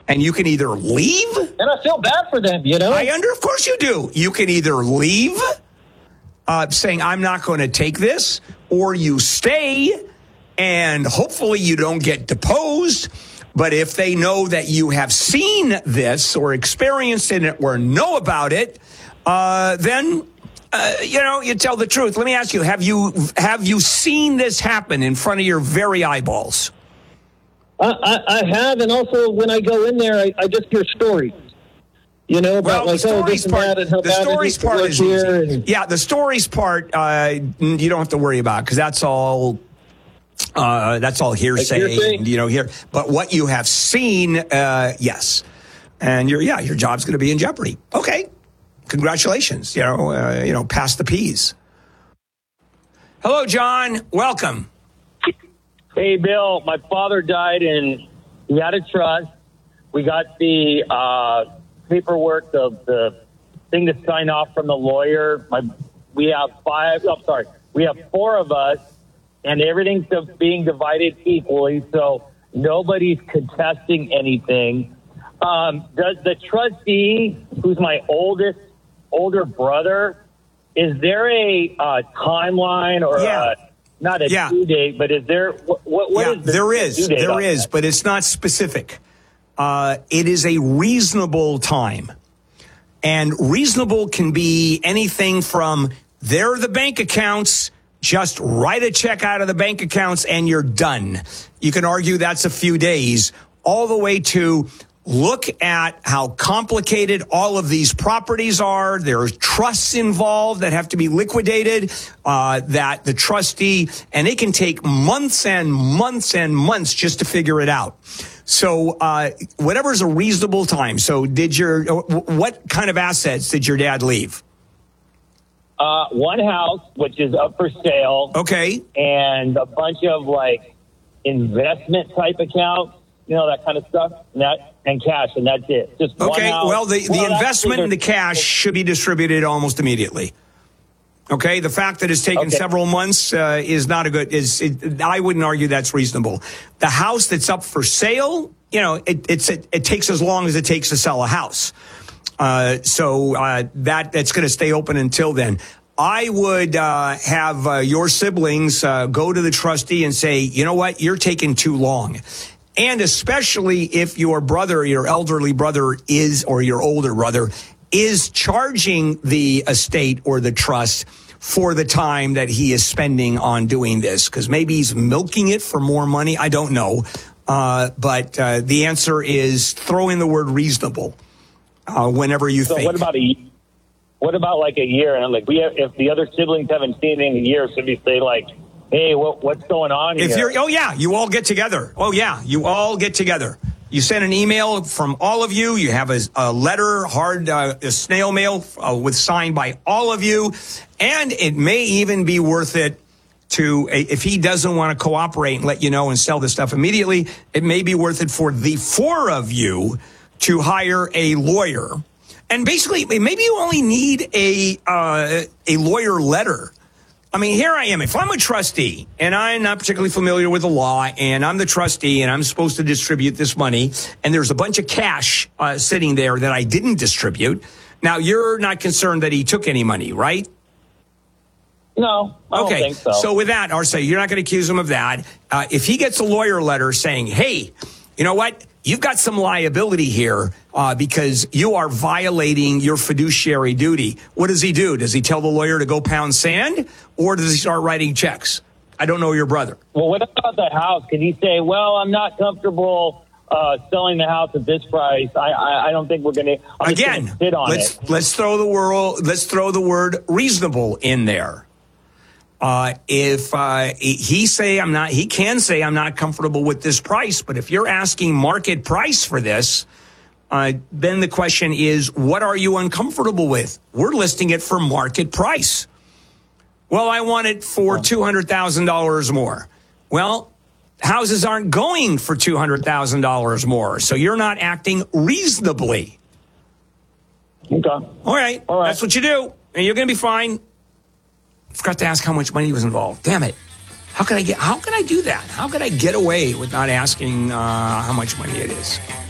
And you can either leave. And I feel bad for them, Of course you do. You can either leave, saying, I'm not going to take this, or you stay, and hopefully you don't get deposed. But if they know that you have seen this or experienced it or know about it, then, you tell the truth. Let me ask you, have you seen this happen in front of your very eyeballs? I have, and also when I go in there, I just hear stories. About this and that, and how bad it is to work here. Yeah, the stories part, you don't have to worry about, because that's all hearsay. Here. But what you have seen, yes, and your job's going to be in jeopardy. Okay, congratulations. Pass the P's. Hello, John. Welcome. Hey, Bill. My father died, and he had a trust. We got the paperwork, the thing to sign off from the lawyer. We have 4 of us. And everything's being divided equally, so nobody's contesting anything. Does the trustee, who's my older brother, is there a timeline or not a due date, but is there? What is the there is, due date there is, that? But it's not specific. It is a reasonable time, and reasonable can be anything from there are the bank accounts. Just write a check out of the bank accounts and you're done. You can argue that's a few days, all the way to look at how complicated all of these properties are. There's trusts involved that have to be liquidated, that the trustee, and it can take months and months and months just to figure it out. So whatever's a reasonable time. So what kind of assets did your dad leave? One house, which is up for sale. Okay. And a bunch of investment type accounts, that kind of stuff, and cash, and that's it. Just one okay. house. Well, the investment and the cash should be distributed almost immediately. Okay. The fact that it's taken several months is not a good. I wouldn't argue that's reasonable. The house that's up for sale, it takes as long as it takes to sell a house. So that's going to stay open until then. I would have your siblings go to the trustee and say, you know what, you're taking too long. And especially if your brother, your elderly brother or your older brother is charging the estate or the trust for the time that he is spending on doing this, because maybe he's milking it for more money. I don't know. But the answer is throw in the word reasonable. Whenever you think. What about a year? And if the other siblings haven't seen it in a year, should we say hey, what's going on here? You all get together. You all get together. You send an email from all of you. You have a letter, a snail mail with signed by all of you. And it may even be worth it if he doesn't want to cooperate and let you know and sell the stuff immediately, it may be worth it for the 4 of you to hire a lawyer. And basically, maybe you only need a lawyer letter. I mean, here I am. If I'm a trustee and I'm not particularly familiar with the law and I'm the trustee and I'm supposed to distribute this money and there's a bunch of cash sitting there that I didn't distribute. Now, you're not concerned that he took any money, right? No, I don't think so. So with that, Arce, you're not going to accuse him of that. If he gets a lawyer letter saying, hey, you know what? You've got some liability here because you are violating your fiduciary duty. What does he do? Does he tell the lawyer to go pound sand, or does he start writing checks? I don't know your brother. Well, what about the house? Can he say, well, I'm not comfortable selling the house at this price. I don't think we're going to. Again, let's throw the word reasonable in there. If he can say I'm not comfortable with this price, but if you're asking market price for this, then the question is, what are you uncomfortable with? We're listing it for market price. Well, I want it for $200,000 more. Well, houses aren't going for $200,000 more, so you're not acting reasonably. Okay. All right. That's what you do, and you're going to be fine. Forgot to ask how much money was involved. Damn it. How can I do that? How can I get away with not asking how much money it is?